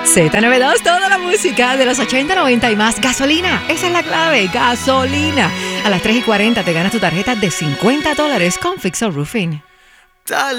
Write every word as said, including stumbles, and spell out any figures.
Z noventa y dos, toda la música de los ochenta, noventa y más. Gasolina, esa es la clave, gasolina. A las tres y cuarenta te ganas tu tarjeta de cincuenta dólares con Fixo Roofing.